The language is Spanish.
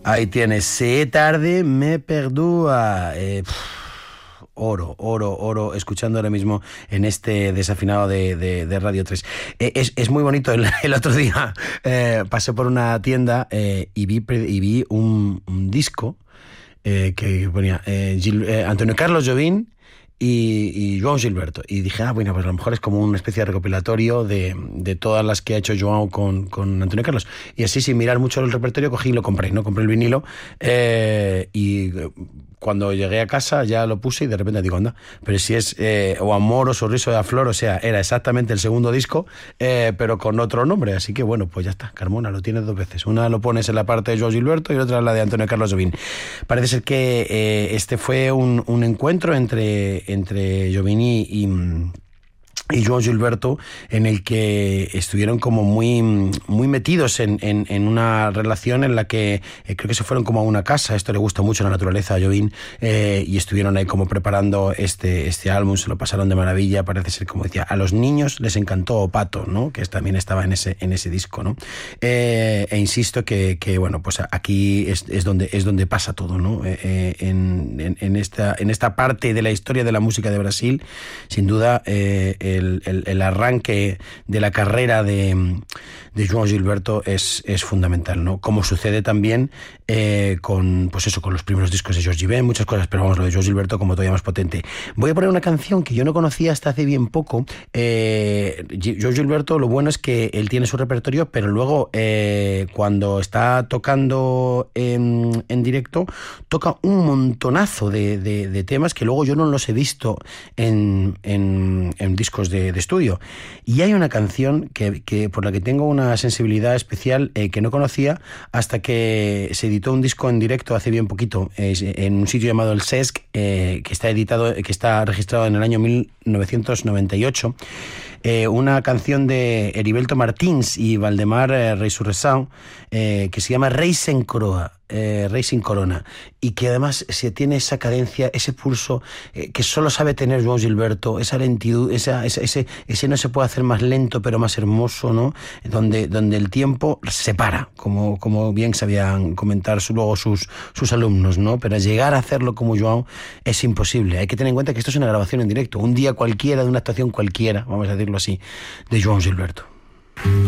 Ahí tienes, se tarde me perdúa. Oro, escuchando ahora mismo en este desafinado de Radio 3. Es muy bonito. El otro día pasé por una tienda y vi un disco que ponía Antonio Carlos Jobim y João Gilberto. Y dije, bueno, pues a lo mejor es como una especie de recopilatorio de todas las que ha hecho João con Antonio Carlos. Y así, sin mirar mucho el repertorio, cogí y lo compré, ¿no? Compré el vinilo y cuando llegué a casa ya lo puse y de repente digo, anda, pero si es O Amor o Sorriso de Flor, o sea, era exactamente el segundo disco, pero con otro nombre. Así que bueno, pues ya está, Carmona, lo tienes dos veces. Una lo pones en la parte de João Gilberto y otra en la de Antonio Carlos Jobim. Parece ser que este fue un encuentro entre Jobim y João Gilberto, en el que estuvieron como muy metidos en una relación en la que creo que se fueron como a una casa. Esto le gusta mucho la naturaleza a Jobim, y estuvieron ahí como preparando este álbum. Se lo pasaron de maravilla. Parece ser, como decía, a los niños les encantó Opato, ¿no? Que también estaba en ese disco, ¿no? Insisto que bueno, pues aquí es donde pasa todo, ¿no? En esta parte de la historia de la música de Brasil, sin duda, el arranque de la carrera de João Gilberto es fundamental, ¿no? Como sucede también con los primeros discos de Jorge Ben, muchas cosas, pero vamos, lo de João Gilberto como todavía más potente. Voy a poner una canción que yo no conocía hasta hace bien poco. João Gilberto, lo bueno es que él tiene su repertorio, pero luego cuando está tocando en directo, toca un montonazo de temas que luego yo no los he visto en discos de estudio. Y hay una canción que por la que tengo una sensibilidad especial, que no conocía hasta que se editó un disco en directo hace bien poquito, en un sitio llamado el Sesc, que está registrado en el año 1998. Una canción de Heriberto Martins y Valdemar Resurrección, que se llama Reis en Coroa, Reis sin Corona, y que además se tiene esa cadencia, ese pulso que solo sabe tener João Gilberto, esa lentitud, ese no se puede hacer más lento pero más hermoso, ¿no? Donde el tiempo se para, como bien sabían comentar luego sus alumnos, ¿no? Pero llegar a hacerlo como João es imposible. Hay que tener en cuenta que esto es una grabación en directo, un día cualquiera de una actuación cualquiera, vamos a decirlo así, de João Gilberto.